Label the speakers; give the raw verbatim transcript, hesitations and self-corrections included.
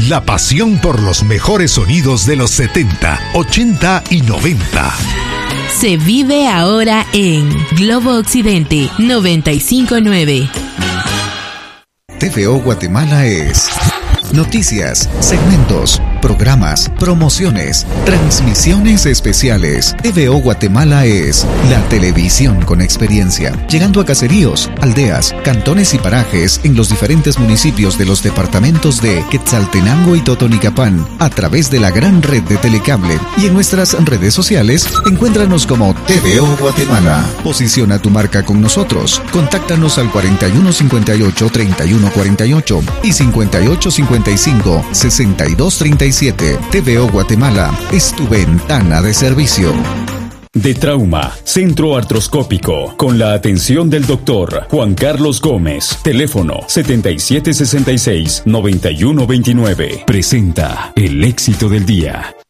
Speaker 1: La pasión por los mejores sonidos de los setenta, ochenta y noventa.
Speaker 2: Se vive ahora en Globo Occidente noventa y cinco punto nueve.
Speaker 3: T V O Guatemala es noticias, segmentos, programas, promociones, transmisiones especiales. T V O Guatemala es la televisión con experiencia, llegando a caseríos, aldeas, cantones y parajes en los diferentes municipios de los departamentos de Quetzaltenango y Totonicapán, a través de la gran red de Telecable. Y en nuestras redes sociales, encuéntranos como T V O Guatemala. Posiciona tu marca con nosotros. Contáctanos al cuarenta y uno cincuenta y ocho, treinta y uno cuarenta y ocho y cincuenta y ocho cincuenta y cinco, sesenta y dos treinta y siete. T V O Guatemala es tu ventana de servicio.
Speaker 4: De Trauma, Centro Artroscópico, con la atención del doctor Juan Carlos Gómez. Teléfono setenta y siete sesenta y seis, noventa y uno veintinueve. Presenta el éxito del día.